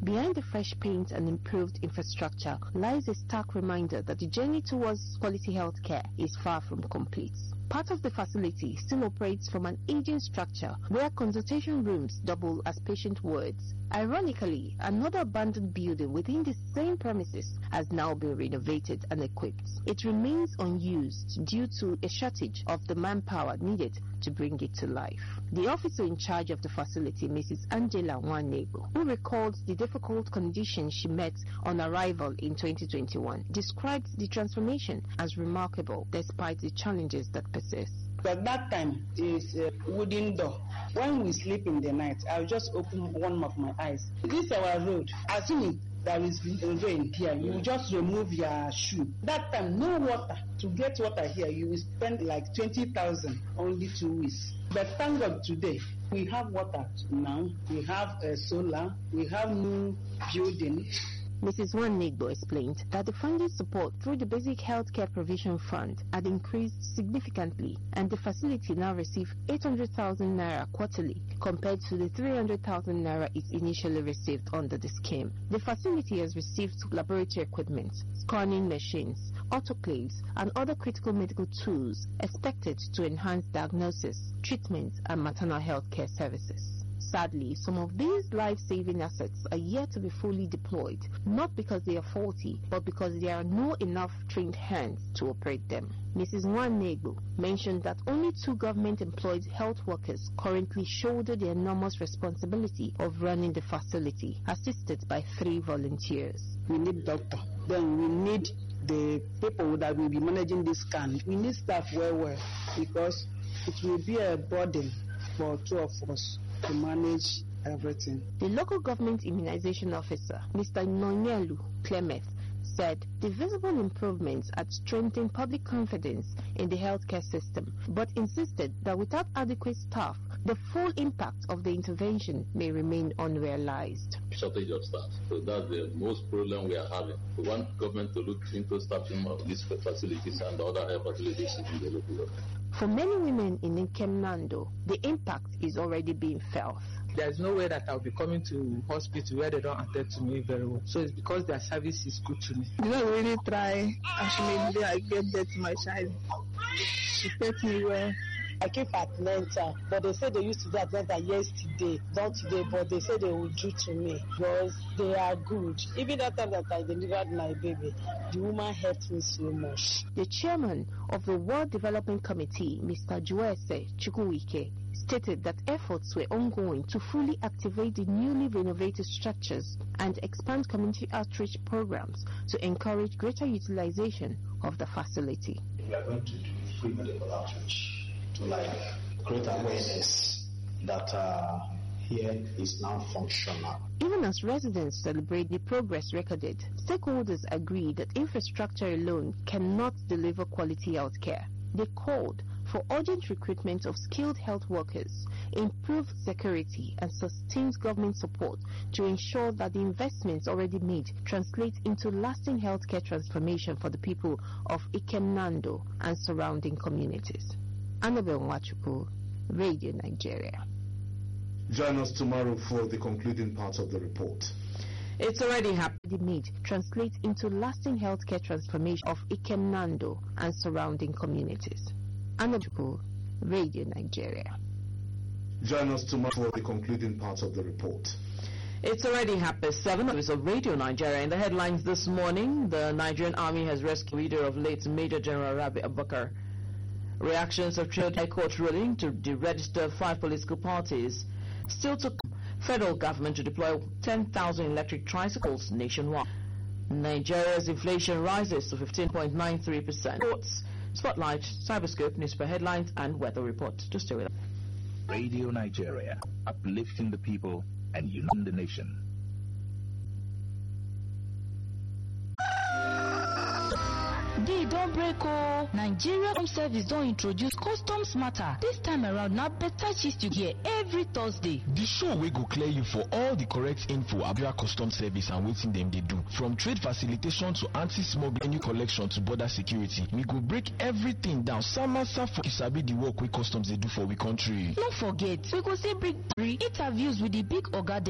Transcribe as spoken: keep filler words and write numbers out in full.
behind the fresh paint and improved infrastructure lies a stark reminder that the journey towards quality health care is far from complete. Part of the facility still operates from an aging structure where consultation rooms double as patient wards. Ironically, another abandoned building within the same premises has now been renovated and equipped. It remains unused due to a shortage of the manpower needed to bring it to life. The officer in charge of the facility, Missus Angela Nwanego, who recalled the difficult conditions she met on arrival in twenty twenty-one, described the transformation as remarkable despite the challenges that persist. But that time is a wooden door. When we sleep in the night, I'll just open one of my eyes. This is our road. Assuming there is rain here, you just remove your shoe. That time, no water. To get water here, you will spend like twenty thousand only two weeks. But thank God today, we have water now. We have uh, solar. We have new building. Missus Nwanego explained that the funding support through the Basic Healthcare Provision Fund had increased significantly, and the facility now receives eight hundred thousand naira quarterly compared to the three hundred thousand naira it initially received under the scheme. The facility has received laboratory equipment, scanning machines, autoclaves, and other critical medical tools expected to enhance diagnosis, treatment, and maternal health care services. Sadly, some of these life-saving assets are yet to be fully deployed, not because they are faulty, but because there are no enough trained hands to operate them. Missus Nwanego mentioned that only two government-employed health workers currently shoulder the enormous responsibility of running the facility, assisted by three volunteers. We need doctor, then we need the people that will be managing this scan. We need staff well, well, because it will be a burden for two of us to manage everything. The local government immunization officer, Mister Nonyelu Clement, said the visible improvements had strengthened public confidence in the healthcare system, but insisted that without adequate staff, the full impact of the intervention may remain unrealized. Shortage of staff. So that's the most problem we are having. We want government to look into staffing of these facilities and other health facilities in the local government. For many women in Nkem Nando, the impact is already being felt. There's no way that I'll be coming to hospital where they don't attend to me very well. So it's because their service is good to me. They don't really try. Actually, I get there to my child. She takes me well. I came for Atlanta, but they said they used to do Atlanta yesterday, not today, but they said they would do to me because they are good. Even that time that I delivered my baby, the woman helped me so much. The chairman of the World Development Committee, Mister Juese Chukwuike, stated that efforts were ongoing to fully activate the newly renovated structures and expand community outreach programs to encourage greater utilization of the facility. We are going to do free medical outreach to like create awareness that uh, here is now functional. Even as residents celebrate the progress recorded, stakeholders agree that infrastructure alone cannot deliver quality health care. They called for urgent recruitment of skilled health workers, improved security, and sustained government support to ensure that the investments already made translate into lasting healthcare transformation for the people of Nkem Nando and surrounding communities. Annabelle Nwachukwu, Radio Nigeria. Join us tomorrow for the concluding part of the report. It's already happened. Made translate into lasting healthcare transformation of Nkem Nando and surrounding communities. Annabelle, Radio Nigeria. Join us tomorrow for the concluding part of the report. It's already half past seven. News of Radio Nigeria. In the headlines this morning, the Nigerian Army has rescued leader of late Major General Rabi Abubakar. Reactions of Trade High Court ruling to deregister five political parties. Still to federal government to deploy ten thousand electric tricycles nationwide. Nigeria's inflation rises to fifteen point nine three percent. Sports, Spotlight, Cyberscope, newspaper headlines, and weather report. Just stay with us. Radio Nigeria, uplifting the people and uniting the nation. Day don't break oh. Nigeria Home Service don't introduce Customs Matter. This time around, now better gist you hear every Thursday. The show will go clear you for all the correct info about Customs Service and waiting them they do. From trade facilitation to anti-smuggling, new collection to border security. We go break everything down. Samasa for Isabi the work with Customs they do for we country. Don't forget, we go say bring interviews with the big Oga